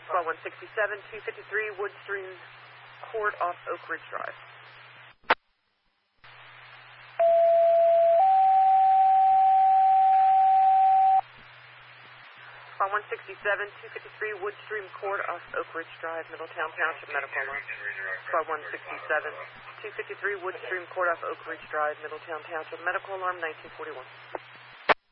Squad 167, 253 Woodstream Court off Oak Ridge Drive. Squad 167, 253 Woodstream Court off Oak Ridge Drive, Middletown Township Medical Alarm. Squad 167, 253 Woodstream Court off Oak Ridge Drive, Middletown Township Medical Alarm, 1941.